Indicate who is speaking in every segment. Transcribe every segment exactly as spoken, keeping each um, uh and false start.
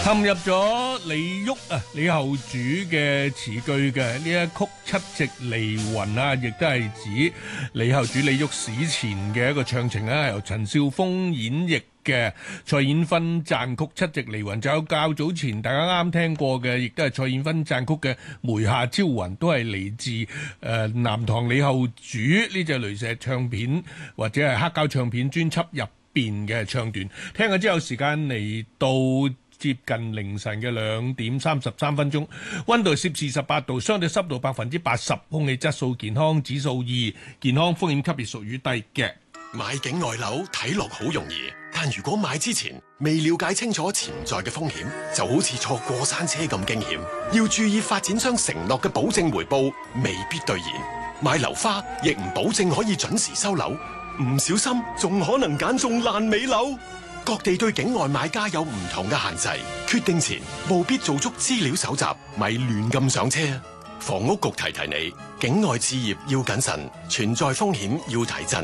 Speaker 1: 陷入咗李煜啊李後主嘅詞句嘅呢一曲七夕離雲啊，亦都係指李後主李煜死前嘅一個唱情啊，由陳少峰演繹嘅蔡燕芬讚曲七夕離雲，就有較早前大家啱聽過嘅，亦都係蔡燕芬讚曲嘅梅下朝雲，都係嚟自誒、呃、南唐李後主呢隻雷石唱片或者係黑膠唱片專輯入邊嘅唱段。聽咗之後，時間嚟到接近凌晨嘅兩點三十三分鐘，溫度攝氏十八度，相對濕度百分之八十，空氣質素健康指數二，健康風險級別屬於低嘅。
Speaker 2: 買境外樓睇落好容易，但如果買之前未了解清楚潛在嘅風險，就好似坐過山車咁驚險。要注意發展商承諾嘅保證回報未必兌現，買樓花亦唔保證可以準時收樓，唔小心仲可能揀中爛尾樓。各地對境外買家有唔同嘅限制，決定前務必做足資料搜集，咪亂咁上車。房屋局提提你，境外置業要謹慎，存在風險要提振。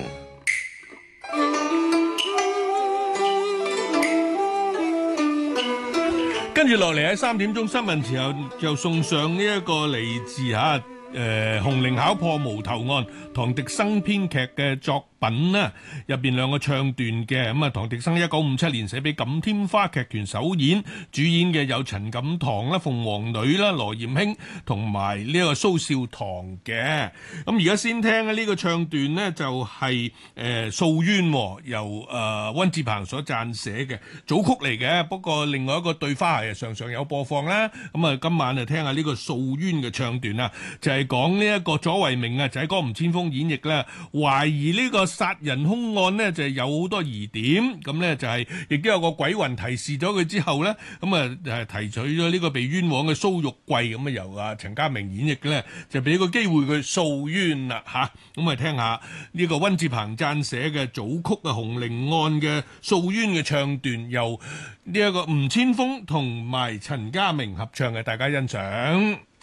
Speaker 1: 跟住落嚟喺三點鐘新聞時候，就送上呢一個嚟自嚇誒紅伶考破無頭案，唐滌生編劇嘅作品啦，入邊兩個唱段嘅。咁啊，唐滌生一九五七年寫俾錦天花劇團首演，主演嘅有陳錦棠啦、鳳凰女啦、羅艷卿同埋呢一個蘇少棠嘅。咁而家先聽嘅呢個唱段呢，就係誒訴冤，由誒溫志鵬所撰寫嘅組曲嚟嘅。不過另外一個對花係常常有播放啦。咁啊，今晚就聽下呢個訴冤嘅唱段啦，就係講呢一個左維明啊，就喺江吳千峰演繹啦，懷疑呢個殺人兇案呢，就係有好多疑點，咁呢，就係亦都有個鬼魂提示咗佢之後呢，咁啊誒提取咗呢個被冤枉嘅蘇玉桂，咁啊由啊陳家明演繹嘅呢，就俾個機會佢訴冤啦嚇。咁啊聽下呢個溫志鵬撰寫嘅組曲啊紅伶案嘅訴冤嘅唱段，由呢一個吳千峰同埋陳家明合唱嘅，大家欣賞。